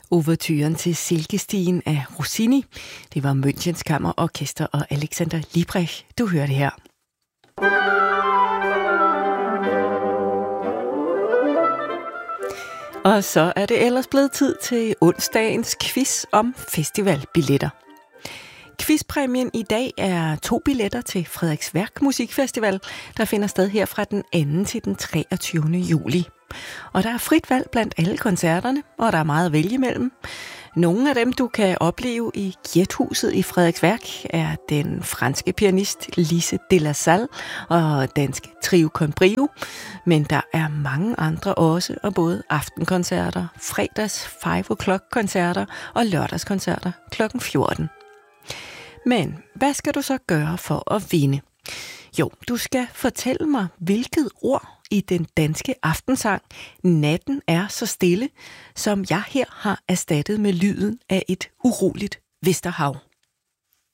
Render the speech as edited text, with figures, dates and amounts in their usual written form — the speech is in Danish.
Ouverturen til Silkestien af Rossini. Det var Münchens Kammerorkester og Alexander Liebrecht, du hørte her. Og så er det ellers blevet tid til onsdagens quiz om festivalbilletter. Quizpræmien i dag er 2 billetter til Frederiksværk Musikfestival, der finder sted her fra den 2. til den 23. juli. Og der er frit valg blandt alle koncerterne, og der er meget at vælge mellem. Nogle af dem, du kan opleve i Giethuset i Frederiksværk, er den franske pianist Lise de la Salle og danske trio Conbrio. Men der er mange andre også, og både aftenkoncerter, fredags 5 o'clock koncerter og lørdagskoncerter kl. 14. Men hvad skal du så gøre for at vinde? Jo, du skal fortælle mig, hvilket ord i den danske aftensang Natten er så stille, som jeg her har erstattet med lyden af et uroligt Vesterhav.